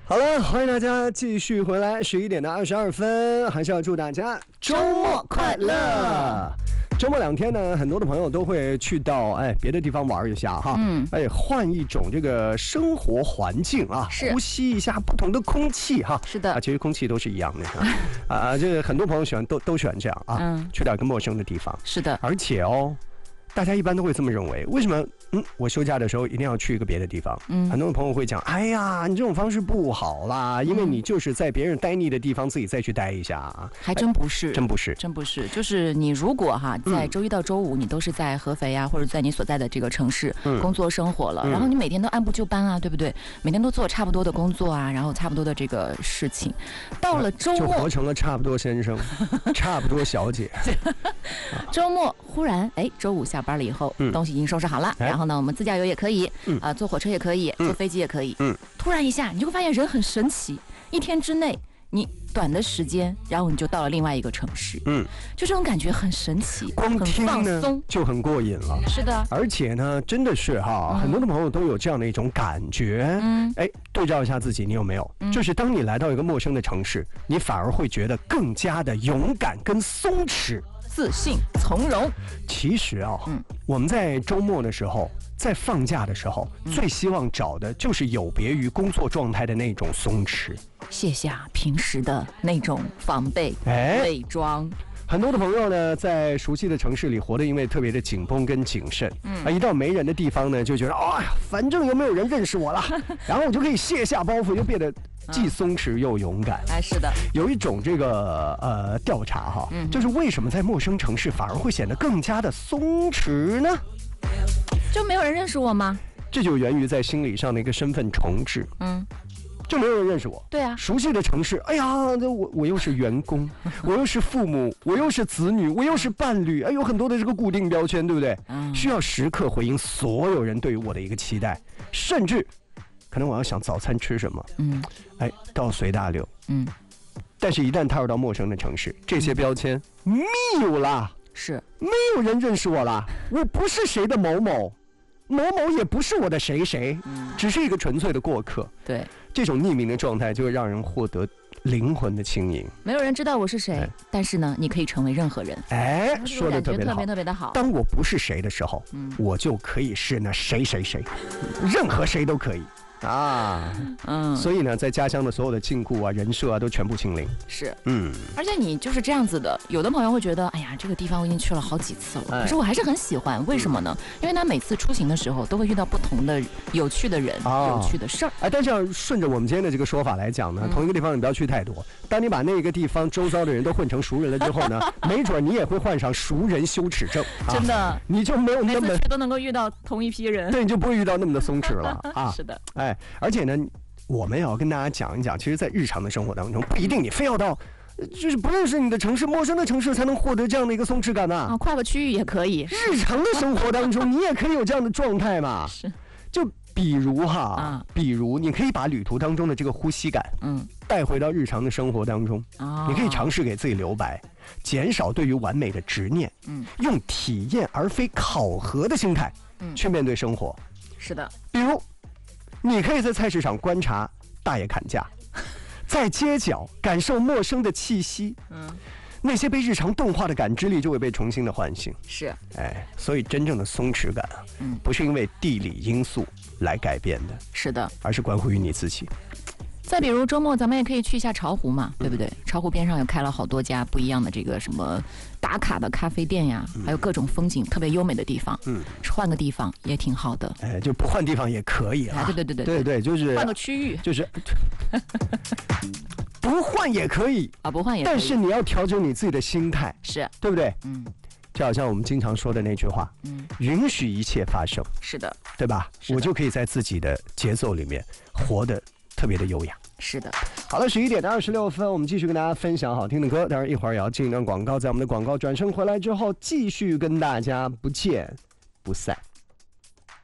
好了，欢迎大家继续回来，11:22，还是要祝大家周末快乐。周末2天呢，很多的朋友都会去到别的地方玩一下哈，换一种这个生活环境啊，呼吸一下不同的空气哈。 是的， 其实空气都是一样的这个很多朋友喜欢都喜欢这样啊，去到一个陌生的地方。 是的， 而且大家一般都会这么认为，为什么？我休假的时候一定要去一个别的地方。很多朋友会讲，哎呀，你这种方式不好啦，因为你就是在别人待腻的地方自己再去待一下啊。 还真不是， 真不是， 真不是。就是你如果在周一到周五你都是在合肥啊，或者在你所在的这个城市工作生活了，然后你每天都按部就班啊，对不对？每天都做差不多的工作啊，然后差不多的这个事情，到了周末就活成了差不多先生，差不多小姐。 周末忽然周五下班了以后，东西已经收拾好了，然后呢，我们自驾游也可以，坐火车也可以，坐飞机也可以。突然一下，你就会发现人很神奇，一天之内，你短的时间，然后你就到了另外一个城市。就这种感觉很神奇， 光听呢就很过瘾了。 是的， 而且呢，真的是很多的朋友都有这样的一种感觉。对照一下自己，你有没有？就是当你来到一个陌生的城市，你反而会觉得更加的勇敢跟松弛。 自信从容。 其实我们在周末的时候，在放假的时候，最希望找的就是有别于工作状态的那种松弛， 卸下平时的那种防备、伪装。 很多的朋友呢，在熟悉的城市里活得因为特别的紧绷跟谨慎，一到没人的地方呢，就觉得反正有没有人认识我了，然后我就可以卸下包袱，就变得既松弛又勇敢。 是的， 有一种这个调查就是为什么在陌生城市反而会显得更加的松弛呢？ 就没有人认识我吗？ 这就源于在心理上的一个身份重置。就没有人认识我。 对啊， 熟悉的城市，哎呀，我又是员工，我又是父母，我又是子女，我又是伴侣，有很多的这个固定标签，对不对？需要时刻回应所有人对于我的一个期待，甚至可能我要想早餐吃什么，到随大流，但是一旦踏入到陌生的城市，这些标签没有啦， 是没有人认识我啦，我不是谁的某某。某某也不是我的谁谁，只是一个纯粹的过客。 对， 这种匿名的状态就会让人获得灵魂的轻盈。 没有人知道我是谁，但是呢，你可以成为任何人。 说得特别的好。当我不是谁的时候，我就可以是那谁谁谁，任何谁都可以。所以呢，在家乡的所有的禁锢人设都全部清零。 是，而且你就是这样子的。有的朋友会觉得，哎呀，这个地方我已经去了好几次了，可是我还是很喜欢。为什么呢？因为他每次出行的时候都会遇到不同的有趣的人、有趣的事儿。 但这样顺着我们今天的这个说法来讲呢，同一个地方你不要去太多。当你把那个地方周遭的人都混成熟人了之后呢，没准你也会患上熟人羞耻症。 真的， 你就没有那么每次去都能够遇到同一批人， 对，你就不会遇到那么的松弛了是的。 而且呢，我们也要跟大家讲一讲，其实在日常的生活当中，不一定你非要到就是不认识你的城市、陌生的城市才能获得这样的一个松弛感呐。 跨个区域也可以。 日常的生活当中，你也可以有这样的状态嘛。 是。 就比如比如你可以把旅途当中的这个呼吸感，带回到日常的生活当中。你可以尝试给自己留白，减少对于完美的执念，用体验而非考核的心态，去面对生活。 是的。 比如。你可以在菜市场观察大爷砍价，在街角感受陌生的气息，那些被日常动画的感知力就会被重新的唤醒。 是， 所以真正的松弛感不是因为地理因素来改变的， 是的， 而是关乎于你自己。 再比如周末咱们也可以去一下巢湖嘛，对不对？巢湖边上也开了好多家不一样的这个什么打卡的咖啡店呀，还有各种风景特别优美的地方。换个地方也挺好的。 就不换地方也可以啊。对，就是换个区域， 就是不换也可以不换也可以。 但是你要调整你自己的心态， 是对不对？就好像我们经常说的那句话，允许一切发生。 是的， 对吧？我就可以在自己的节奏里面活得特别的优雅。 是的。 好了，11:26，我们继续跟大家分享好听的歌。当然一会儿也要进一段广告，在我们的广告转身回来之后，继续跟大家不见不散。